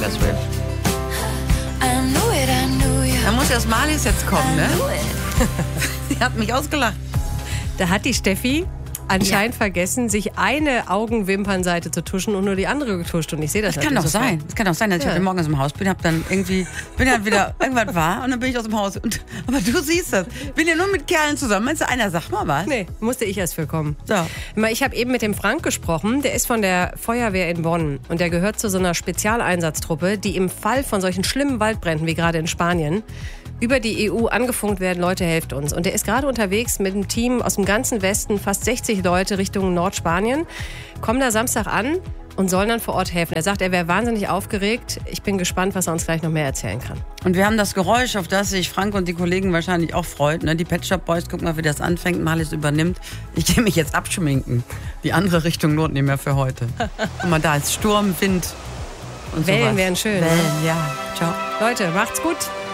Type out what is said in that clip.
Taylor Swift. Da muss erst Marlies jetzt kommen, ne? Sie hat mich ausgelacht. Da hat die Steffi anscheinend vergessen, sich eine Augenwimpernseite zu tuschen und nur die andere getuscht. Und ich sehe das kann doch sein. Das kann doch sein, dass ich heute Morgen aus dem Haus bin, bin dann wieder irgendwas war und dann bin ich aus dem Haus. Aber du siehst das. Bin ja nur mit Kerlen zusammen. Meinst du, einer sagt mal was? Nee, musste ich erst für kommen. So. Ich habe eben mit dem Frank gesprochen. Der ist von der Feuerwehr in Bonn. Und der gehört zu so einer Spezialeinsatztruppe, die im Fall von solchen schlimmen Waldbränden wie gerade in Spanien über die EU angefunkt werden, Leute, helft uns. Und der ist gerade unterwegs mit einem Team aus dem ganzen Westen, fast 60 Leute Richtung Nordspanien, kommen da Samstag an und sollen dann vor Ort helfen. Er sagt, er wäre wahnsinnig aufgeregt. Ich bin gespannt, was er uns gleich noch mehr erzählen kann. Und wir haben das Geräusch, auf das sich Frank und die Kollegen wahrscheinlich auch freuen. Ne? Die Pet Shop Boys, guck mal, wie das anfängt, Marlies übernimmt. Ich gehe mich jetzt abschminken. Die andere Richtung lohnt nicht mehr für heute. Guck mal, da ist Sturm, Wind und Wellen sowas. wären schön. Wellen, ja. Ciao. Leute, macht's gut.